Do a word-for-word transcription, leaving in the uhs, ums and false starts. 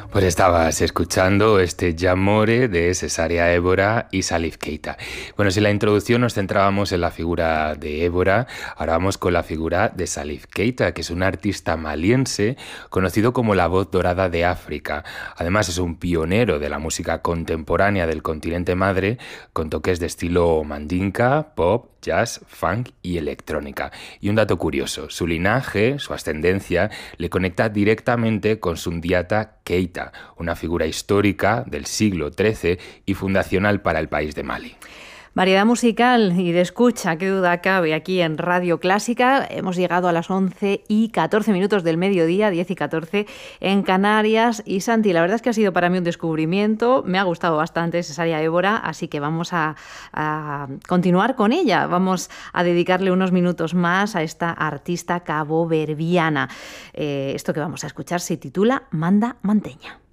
Pues estabas escuchando este J'amore de Cesarea Évora y Salif Keita. Bueno, si en la introducción nos centrábamos en la figura de Évora, ahora vamos con la figura de Salif Keita, que es un artista maliense conocido como la voz dorada de África. Además es un pionero de la música contemporánea del continente madre, con toques de estilo mandinka, pop, jazz, funk y electrónica. Y un dato curioso, su linaje, su ascendencia, le conecta directamente con Sundiata Keita, una figura histórica del siglo trece y fundacional para el país de Mali. Variedad musical y de escucha, qué duda cabe, aquí en Radio Clásica. Hemos llegado a las once y catorce minutos del mediodía, diez y catorce en Canarias. Y Santi, la verdad es que ha sido para mí un descubrimiento, me ha gustado bastante Cesarea Évora, así que vamos a, a continuar con ella. Vamos a dedicarle unos minutos más a esta artista caboverdiana. Eh, esto que vamos a escuchar se titula Manda Manteña.